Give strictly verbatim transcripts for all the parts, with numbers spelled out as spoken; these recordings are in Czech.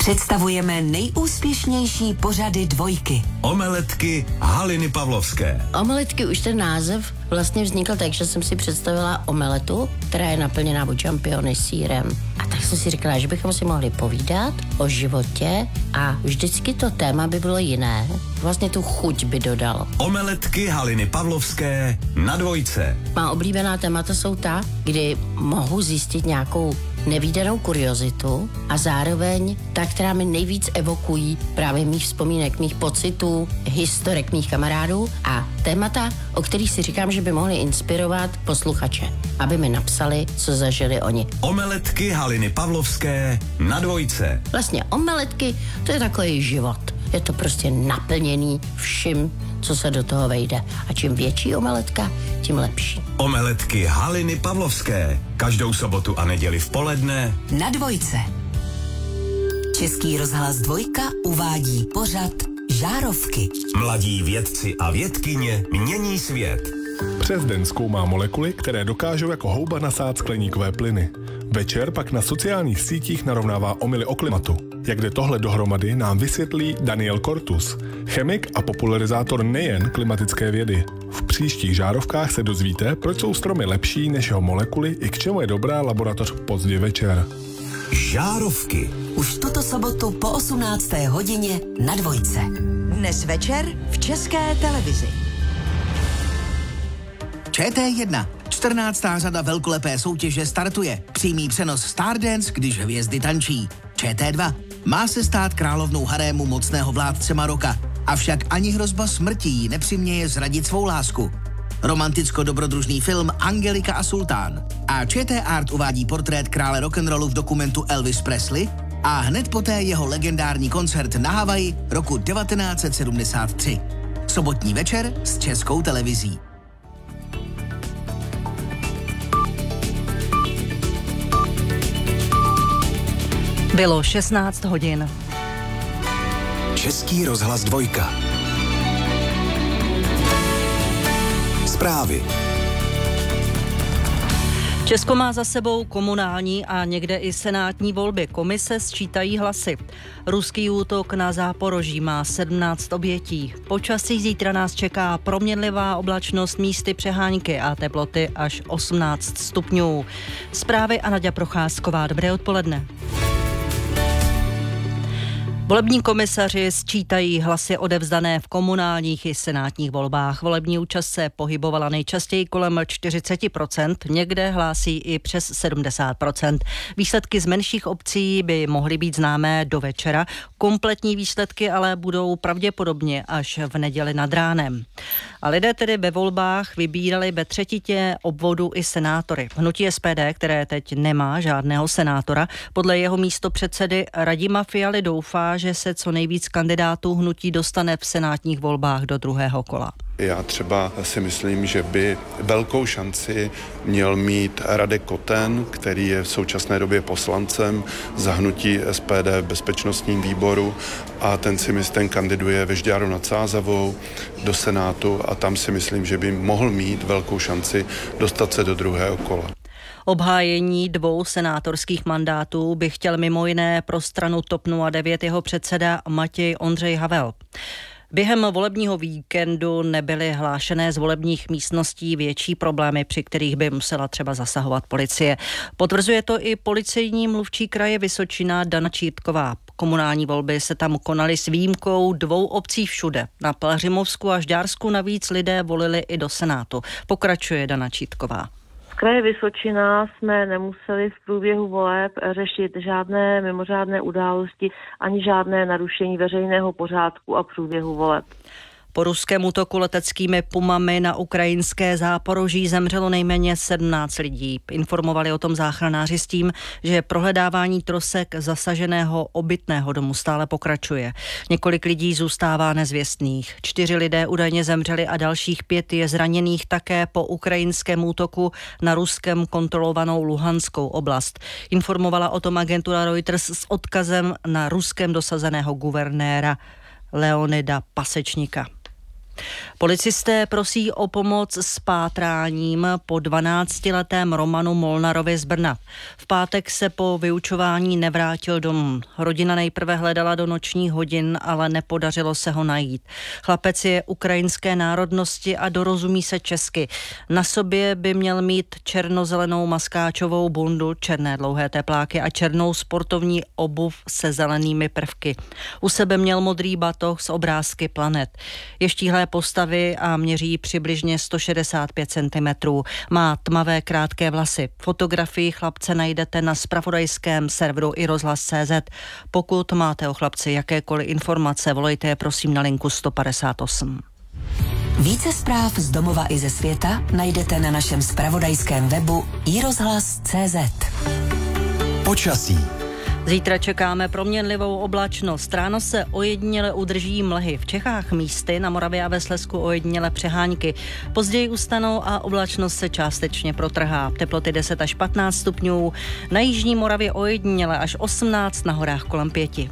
Představujeme nejúspěšnější pořady dvojky. Omeletky Haliny Pavlovské. Omeletky, už ten název vlastně vznikl tak, že jsem si představila omeletu, která je naplněná od čampiony sýrem. A tak jsem si říkala, že bychom si mohli povídat o životě a vždycky to téma by bylo jiné. Vlastně tu chuť by dodal. Omeletky Haliny Pavlovské na dvojce. Má oblíbená témata jsou ta, kdy mohu zjistit nějakou nevídanou kuriozitu a zároveň ta, která mi nejvíc evokují právě mých vzpomínek, mých pocitů, historek mých kamarádů a témata, o kterých si říkám, že by mohly inspirovat posluchače, aby mi napsali, co zažili oni. Omeletky Haliny Pavlovské na dvojce. Vlastně omeletky, to je takový život. Je to prostě naplněný vším, co se do toho vejde. A čím větší omeletka, tím lepší. Omeletky Haliny Pavlovské. Každou sobotu a neděli v poledne na dvojce. Český rozhlas dvojka uvádí pořad Žárovky. Mladí vědci a vědkyně mění svět. Přes den zkoumá molekuly, které dokážou jako houba nasát skleníkové plyny. Večer pak na sociálních sítích narovnává omyly o klimatu. Jak jde tohle dohromady, nám vysvětlí Daniel Kortus, chemik a popularizátor nejen klimatické vědy. V příštích Žárovkách se dozvíte, proč jsou stromy lepší než jeho molekuly i k čemu je dobrá laboratoř pozdě večer. Žárovky. Už tuto sobotu po osmnácté hodině na dvojce. Dnes večer v České televizi. Č T jedna. čtrnáctá řada velkolepé soutěže startuje. Přímý přenos Stardance, když hvězdy tančí. Č T dva. Má se stát královnou harému mocného vládce Maroka. Avšak ani hrozba smrti jí nepřiměje zradit svou lásku. Romanticko-dobrodružný film Angelika a sultán. A Č T Art uvádí portrét krále rock'n'rollu v dokumentu Elvis Presley a hned poté jeho legendární koncert na Havaji roku devatenáct set sedmdesát tři. Sobotní večer s Českou televizí. Bylo šestnáct hodin. Český rozhlas dvojka. Zprávy. Česko má za sebou komunální a někde i senátní volby. Komise sčítají hlasy. Ruský útok na Záporoží má sedmnáct obětí. Počasí zítra nás čeká proměnlivá oblačnost, místy přehánky a teploty až osmnáct stupňů. Zprávy a Naďa Procházková. Dobré odpoledne. Volební komisaři sčítají hlasy odevzdané v komunálních i senátních volbách. Volební účast se pohybovala nejčastěji kolem čtyřicet procent, někde hlásí i přes sedmdesát procent. Výsledky z menších obcí by mohly být známé do večera. Kompletní výsledky ale budou pravděpodobně až v neděli nad ránem. A lidé tedy ve volbách vybírali ve třetitě obvodu i senátory. Hnutí S P D, které teď nemá žádného senátora, podle jeho místopředsedy Radima Fialy doufá, že se co nejvíc kandidátů hnutí dostane v senátních volbách do druhého kola. Já třeba si myslím, že by velkou šanci měl mít Radek Koten, který je v současné době poslancem za hnutí S P D v bezpečnostním výboru a ten si myslím, ten kandiduje ve Žďáru nad Sázavou do Senátu a tam si myslím, že by mohl mít velkou šanci dostat se do druhého kola. Obhájení dvou senátorských mandátů by chtěl mimo jiné pro stranu TOP nula devět jeho předseda Matěj Ondřej Havel. Během volebního víkendu nebyly hlášené z volebních místností větší problémy, při kterých by musela třeba zasahovat policie. Potvrzuje to i policejní mluvčí kraje Vysočina Dana Čítková. Komunální volby se tam konaly s výjimkou dvou obcí všude. Na Pelhřimovsku a Žďársku navíc lidé volili i do Senátu. Pokračuje Dana Čítková. V kraji Vysočina jsme nemuseli v průběhu voleb řešit žádné mimořádné události ani žádné narušení veřejného pořádku a průběhu voleb. Po ruském útoku leteckými pumami na ukrajinské Záporoží zemřelo nejméně sedmnáct lidí. Informovali o tom záchranáři s tím, že prohledávání trosek zasaženého obytného domu stále pokračuje. Několik lidí zůstává nezvěstných. Čtyři lidé údajně zemřeli a dalších pět je zraněných také po ukrajinském útoku na ruskem kontrolovanou Luhanskou oblast. Informovala o tom agentura Reuters s odkazem na ruskem dosazeného guvernéra Leonida Pasečníka. Policisté prosí o pomoc s pátráním po dvanáctiletém Romanu Molnarovi z Brna. V pátek se po vyučování nevrátil domů. Rodina nejprve hledala do nočních hodin, ale nepodařilo se ho najít. Chlapec je ukrajinské národnosti a dorozumí se česky. Na sobě by měl mít černozelenou maskáčovou bundu, černé dlouhé tepláky a černou sportovní obuv se zelenými prvky. U sebe měl modrý batoh s obrázky planet. Je štíhlé postavy a měří přibližně sto šedesát pět centimetrů. Má tmavé krátké vlasy. Fotografii chlapce najdete na zpravodajském serveru i rozhlas tečka cé zet. Pokud máte o chlapci jakékoliv informace, volejte je prosím na linku sto padesát osm. Více zpráv z domova i ze světa najdete na našem zpravodajském webu i rozhlas tečka cé zet. Počasí. Zítra čekáme proměnlivou oblačnost. Ráno se ojediněle udrží mlhy. V Čechách místy, na Moravě a ve Slezsku ojediněle přehánky. Později ustanou a oblačnost se částečně protrhá. Teploty deset až patnáct stupňů. Na jižní Moravě ojediněle až osmnáct, na horách kolem pěti.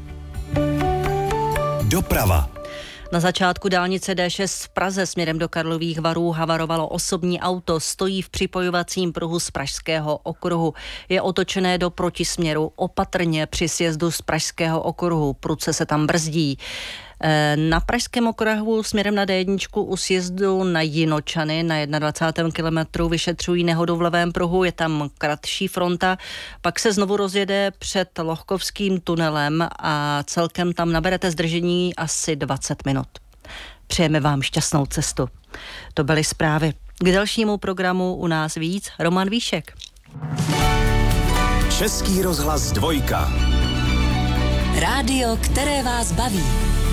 Doprava. Na začátku dálnice dé šest v Praze směrem do Karlových Varů havarovalo osobní auto, stojí v připojovacím pruhu z Pražského okruhu. Je otočené do protisměru, opatrně při sjezdu z Pražského okruhu, prudce se tam brzdí. Na Pražském okruhu směrem na dé jedna u sjezdu na Jinočany na dvacátém prvním kilometru vyšetřují nehodu v levém pruhu, je tam kratší fronta, pak se znovu rozjede před Lohkovským tunelem a celkem tam naberete zdržení asi dvacet minut. Přejeme vám šťastnou cestu. To byly zprávy. K dalšímu programu u nás víc Roman Víšek. Český rozhlas dvojka. Rádio, které vás baví.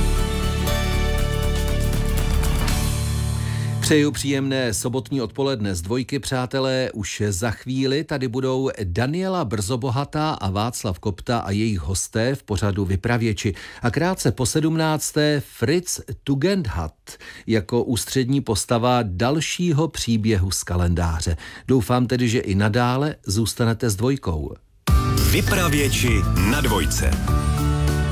Přeju příjemné sobotní odpoledne z dvojky, přátelé. Už za chvíli tady budou Daniela Brzobohatá a Václav Kopta a jejich hosté v pořadu Vypravěči. A krátce po sedmnácté Fritz Tugendhat jako ústřední postava dalšího příběhu z kalendáře. Doufám tedy, že i nadále zůstanete s dvojkou. Vypravěči na dvojce.